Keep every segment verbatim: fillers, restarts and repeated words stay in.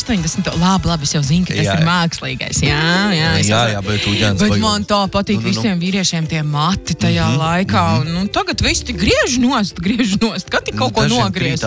astoņdesmito Labi, labi, es jau zinu, ka tas jā. ir mākslīgais. Jā, jā. Jā, jā, bet uģens Bet vajag. man tā patīk nu, nu, nu. visiem vīriešiem tie mati tajā mm -hmm, laikā. Mm -hmm. Un, nu, tagad viss tik griež nost, griež nost. Kad tik kaut ko nogriezt?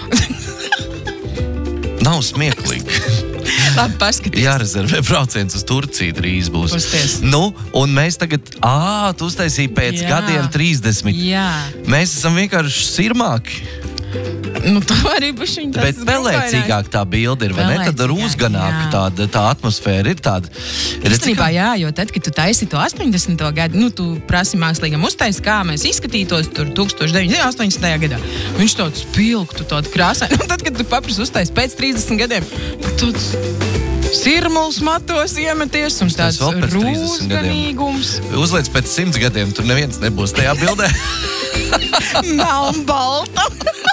Nav smieklīgi. Labi, paskaties. Jārezervē brauciens uz Turciju drīz būs. Pusties. Nu, un mēs tagad, ā, tu uztaisīji pēc Jā. gadiem trīsdesmit. Jā. Mēs esam vienkārši sirmāki. Nu, tā arī bišķiņ tas Bet pelēcīgāk tā bilde ir, vai ne? Tad ar uzganāk tāda, tā atmosfēra ir tāda. Īstenībā, jā, jo tad, kad tu taisi to astoņdesmito gadu, nu, tu prasi mākslīgam uztaisi, kā mēs izskatītos tur tūkstoš deviņsimt astoņdesmitajā gadā. Viņš tāds pilktu, tāda krāsaini. Un tad, kad tu paprasi uztaisi pēc trīsdesmit gadiem, tāds sirmuls matos iemeties un tāds rūsganīgums. Uzliec pēc simts gadiem, tur neviens nebūs tajā bildē. Meln balta.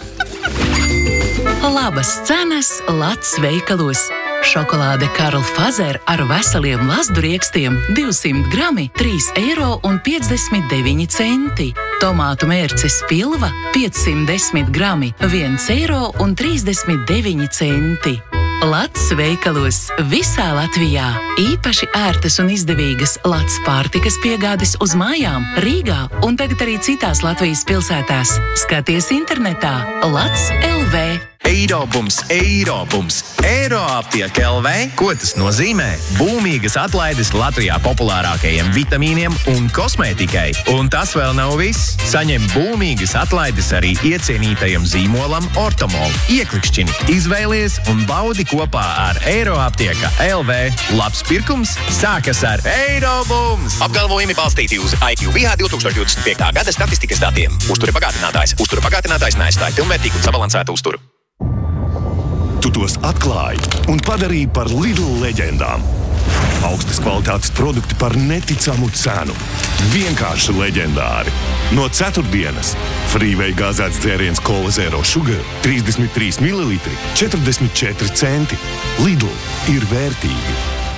Labas cenas Lats veikalos. Šokolāde Karl Fazer ar veseliem lazduriekstiem divsimt grami trīs eiro un piecdesmit deviņi centi. Tomātu mērces pilva piecsimt desmit grami viens eiro un trīsdesmit deviņi centi. Lats veikalos visā Latvijā. Īpaši ērtas un izdevīgas Lats pārtikas piegādes uz mājām Rīgā un tagad arī citās Latvijas pilsētās. Skaties internetā Lats L V. Eirobums, Eirobums, Eiroaptiek L V. Ko tas nozīmē? Būmīgas atlaides Latvijā populārākajiem vitamīniem un kosmētikai. Un tas vēl nav viss. Saņem būmīgas atlaides arī iecienītajam zīmolam Ortomol. Ieklikšķini, izvēlies un baudi kopā ar Eiroaptieka L V. Labs pirkums sākas ar Eirobums. Apgalvojumi balstīti uz I Q B H divtūkstoš divdesmit piekta gada statistikas datiem. Uztura bagātinātājs. Uztura bagātinātājs neaizstāja pilnvērtīgu un sabalansētu uzturu. Tu tos atklāji un padarīji par Lidl leģendām. Augstas kvalitātes produkti par neticamu cenu. Vienkārši leģendāri. No ceturtdienas Freeway gāzēts dzēriens Cola Zero Sugar trīsdesmit trīs mililitri, četrdesmit četri centi. Lidl ir vērtīgi.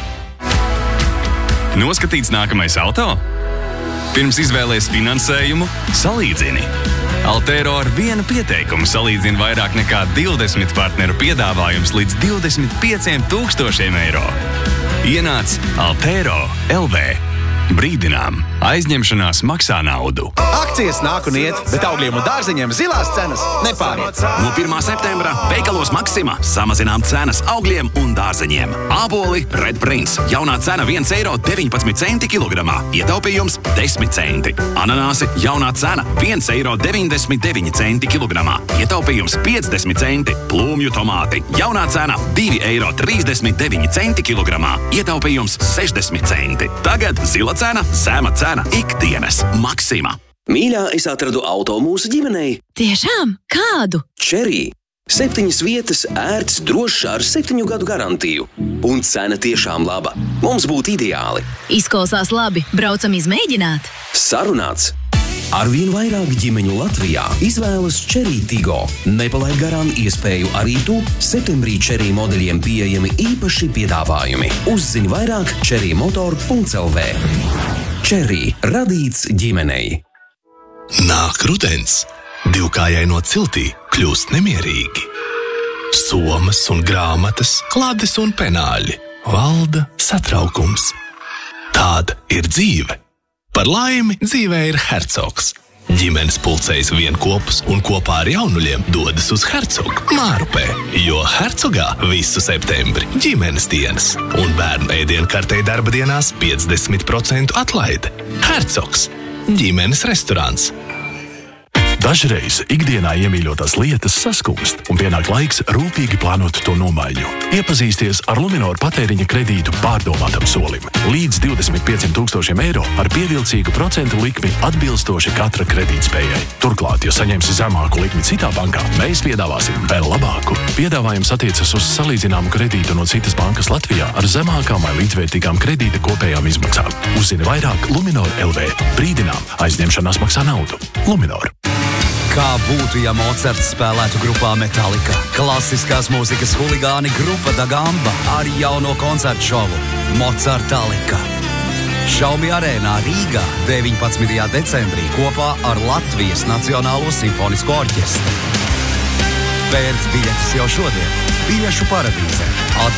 Noskatīts nākamais auto? Pirms izvēlies finansējumu, salīdzini. Altero ar vienu pieteikumu salīdzina vairāk nekā divdesmit partneru piedāvājums līdz divdesmit pieciem tūkstošiem eiro. Ienāc Altero L V. Brīdinām, aizņemšanās maksā naudu. Akcijas nāk un iet, bet augļiem un dārzeņiem zilās cenas nepāriet. No pirmā septembra veikalos Maxima samazinām cenas augļiem un dārzeņiem. Āboli Red Prince jaunā cena viens eiro deviņpadsmit centi kilogramā, ietaupījums desmit centi. Ananāsi jaunā cena viens eiro deviņdesmit deviņi centi kilogramā, ietaupījums piecdesmit centi. Plūmju tomāti jaunā cena divi eiro trīsdesmit deviņi centi kilogramā, ietaupījums sešdesmit centi. Tagad zila cena, zema cena ikdienas Maxima. Mīļā, es atradu auto mūsu ģimenei. Tiešām? Kādu? Cherry. Septiņas vietas, ērts, drošs ar septiņu gadu garantiju. Un cena tiešām laba. Mums būtu ideāli. Izklausās labi. Braucam izmēģināt. Sarunāts. Arvien vairāk ģimeņu Latvijā izvēlas Cherry Tigo. Nepalaid garām iespēju arī tu. Septembrī Cherry modeļiem pieejami īpaši piedāvājumi. Uzzini vairāk cherry motor punkts L V. Cherry radīts ģimenei. Nāk rudens. Divkājai no ciltī kļūst nemierīgi. Somas un grāmatas, klādes un penāļi. Valda satraukums. Tāda ir dzīve. Par laimi dzīvē ir Hercogs. Ģimenes pulcējas vienkopus un kopā ar jaunuļiem dodas uz Hercogu Mārupē, jo Hercogā visu septembri ģimenes dienas un bērnu ēdienkartei darba dienās piecdesmit procentu atlaide. Hercogs – ģimenes restorāns. Dažreiz ikdienā iemīļotās lietas saskumst, un pienāk laiks rūpīgi plānot to nomaiņu. Iepazīsties ar Luminor patēriņa kredītu pārdomātam solim. Līdz divdesmit pieciem tūkstošiem eiro ar pievilcīgu procentu likmi atbilstoši katra kredītspējai. Turklāt, ja saņemsi zemāku likmi citā bankā, mēs piedāvāsim vēl labāku. Piedāvājums attiecas uz salīdzināmu kredītu no citas bankas Latvijā ar zemākām vai līdzvērtīgām kredīta kopējām izmaksām. Uzzini vairāk Luminor L V. Brīdinām, aizņemšanās maksā naudu. Luminor. Kā būtu, ja Mocarts spēlētu grupā Metallica? Klasiskās mūzikas huligāni grupa Da Gamba ar jauno koncertu šovu Mocartalika. Šaumi arēnā Rīgā deviņpadsmitajā decembrī kopā ar Latvijas Nacionālo simfonisko orķestru. Pērc biļetes jau šodien. Biļešu paradīze.